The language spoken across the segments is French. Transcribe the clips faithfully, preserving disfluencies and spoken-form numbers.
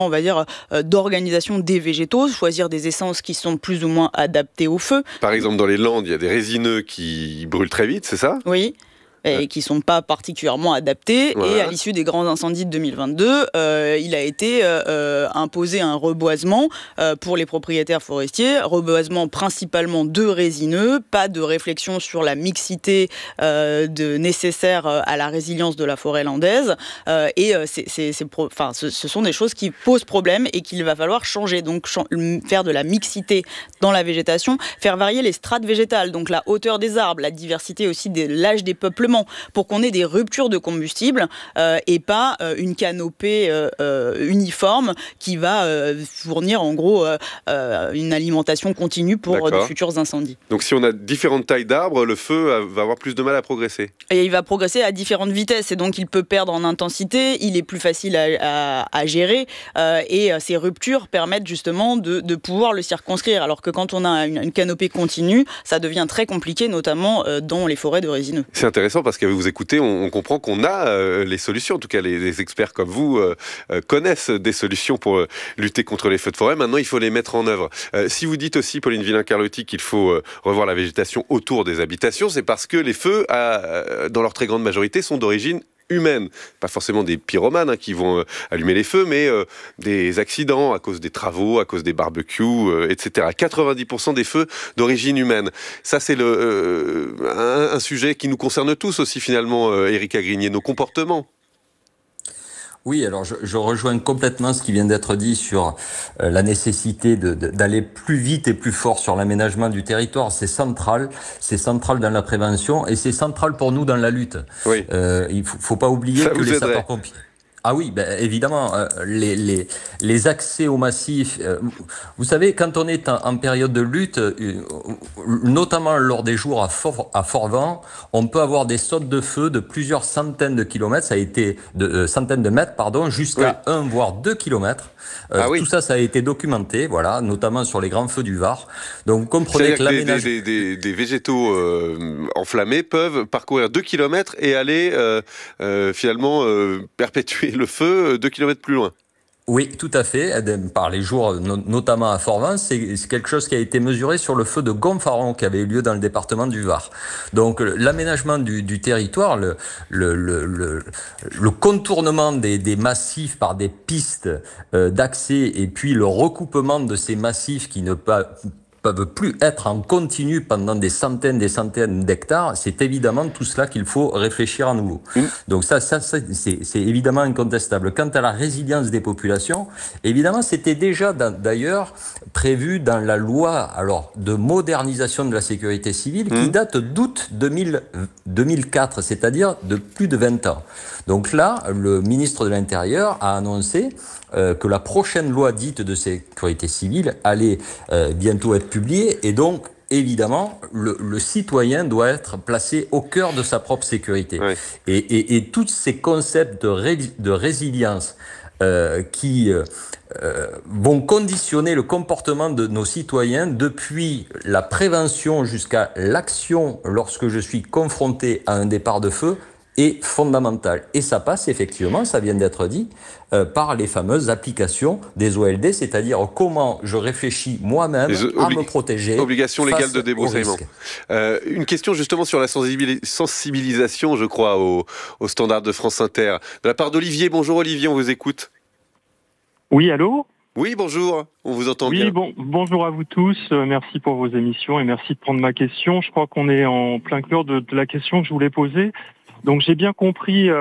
on va dire, euh, d'organisation des végétaux, choisir des essences qui sont plus ou moins adaptées au feu. Par exemple, dans les Landes, il y a des résineux qui brûlent très vite, c'est ça ? Oui. Et qui ne sont pas particulièrement adaptés. Voilà. Et à l'issue des grands incendies de deux mille vingt-deux, euh, il a été euh, imposé un reboisement euh, pour les propriétaires forestiers, reboisement principalement de résineux, pas de réflexion sur la mixité euh, de, nécessaire à la résilience de la forêt landaise. Euh, et euh, c'est, c'est, c'est pro, enfin, ce, ce sont des choses qui posent problème et qu'il va falloir changer. Donc ch- faire de la mixité dans la végétation, faire varier les strates végétales, donc la hauteur des arbres, la diversité aussi de l'âge des peuplements, pour qu'on ait des ruptures de combustible euh, et pas euh, une canopée euh, euh, uniforme qui va euh, fournir en gros euh, euh, une alimentation continue pour D'accord. de futurs incendies. Donc si on a différentes tailles d'arbres, le feu va avoir plus de mal à progresser. Et il va progresser à différentes vitesses et donc il peut perdre en intensité, il est plus facile à, à, à gérer euh, et ces ruptures permettent justement de, de pouvoir le circonscrire, alors que quand on a une, une canopée continue, ça devient très compliqué, notamment euh, dans les forêts de résineux. C'est intéressant parce qu'avec vous écouter, on, on comprend qu'on a euh, les solutions. En tout cas, les, les experts comme vous euh, euh, connaissent des solutions pour euh, lutter contre les feux de forêt. Maintenant, il faut les mettre en œuvre. Euh, si vous dites aussi, Pauline Villain-Carlotti, qu'il faut euh, revoir la végétation autour des habitations, c'est parce que les feux, à, dans leur très grande majorité, sont d'origine humaine. Pas forcément des pyromanes hein, qui vont euh, allumer les feux, mais euh, des accidents à cause des travaux, à cause des barbecues, euh, et cetera. quatre-vingt-dix pour cent des feux d'origine humaine. Ça, c'est le, euh, un, un sujet qui nous concerne tous aussi, finalement, euh, Erika Grignier, nos comportements. Oui, alors je, je rejoins complètement ce qui vient d'être dit sur euh, la nécessité de, de, d'aller plus vite et plus fort sur l'aménagement du territoire. C'est central, c'est central dans la prévention et c'est central pour nous dans la lutte. Oui. Euh, il faut, faut pas oublier Ça que vous les aiderait. sapeurs-pompiers... Ah oui, ben évidemment, euh, les, les, les accès aux massifs. Euh, vous savez, quand on est en, en période de lutte, euh, notamment lors des jours à fort, à fort vent, on peut avoir des sautes de feu de plusieurs centaines de kilomètres, ça a été de euh, centaines de mètres, pardon, jusqu'à oui. un voire deux kilomètres. Euh, ah oui. Tout ça, ça a été documenté, voilà, notamment sur les grands feux du Var. Donc vous comprenez C'est-à-dire que l'aménagement des, des, des, des végétaux euh, enflammés peuvent parcourir deux kilomètres et aller euh, euh, finalement euh, perpétuer le feu deux kilomètres plus loin. Oui, tout à fait. Par les jours, notamment à Fort-Vent, c'est quelque chose qui a été mesuré sur le feu de Gonfaron qui avait eu lieu dans le département du Var. Donc, l'aménagement du, du territoire, le, le, le, le, le contournement des, des massifs par des pistes euh, d'accès et puis le recoupement de ces massifs qui ne peuvent peuvent plus être en continu pendant des centaines, des centaines d'hectares, c'est évidemment tout cela qu'il faut réfléchir à nouveau. Mmh. Donc ça, ça, ça c'est, c'est évidemment incontestable. Quant à la résilience des populations, évidemment, c'était déjà d'ailleurs prévu dans la loi alors de modernisation de la sécurité civile mmh. qui date d'août deux mille quatre, c'est-à-dire de plus de vingt ans. Donc là, le ministre de l'Intérieur a annoncé euh, que la prochaine loi dite de sécurité civile allait euh, bientôt être publiée et donc évidemment, le, le citoyen doit être placé au cœur de sa propre sécurité. Ouais. Et, et, et tous ces concepts de, ré, de résilience euh, qui euh, vont conditionner le comportement de nos citoyens depuis la prévention jusqu'à l'action lorsque je suis confronté à un départ de feu, est fondamental. Et ça passe effectivement, ça vient d'être dit, euh, par les fameuses applications des O L D, c'est-à-dire comment je réfléchis moi-même à me protéger. Obligation légale de débroussaillement. Euh, une question justement sur la sensibilisation, je crois, aux au standards de France Inter. De la part d'Olivier. Bonjour Olivier, on vous écoute. Oui, allô ? Oui, bonjour, on vous entend oui, bien. Oui, bon, bonjour à vous tous, euh, merci pour vos émissions et merci de prendre ma question. Je crois qu'on est en plein cœur de, de la question que je voulais poser. Donc j'ai bien compris euh,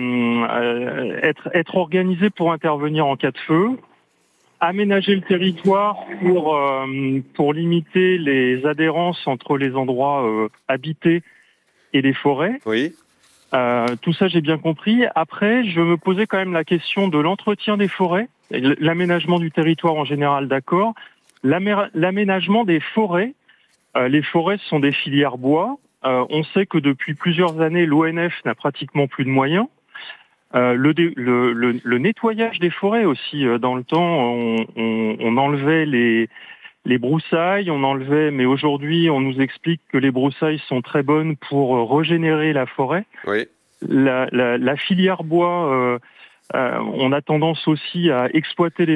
euh, être, être organisé pour intervenir en cas de feu, aménager le territoire pour, euh, pour limiter les adhérences entre les endroits euh, habités et les forêts. Oui. Euh, tout ça j'ai bien compris. Après, je me posais quand même la question de l'entretien des forêts, l'aménagement du territoire en général, d'accord. L'amé- l'aménagement des forêts, euh, les forêts sont des filières bois. Euh, on sait que depuis plusieurs années, l'O N F n'a pratiquement plus de moyens. Euh, le, le, le, le nettoyage des forêts aussi, euh, dans le temps, on, on, on enlevait les, les broussailles, on enlevait, mais aujourd'hui, on nous explique que les broussailles sont très bonnes pour euh, régénérer la forêt. Oui. La, la, la filière bois, euh, euh, on a tendance aussi à exploiter les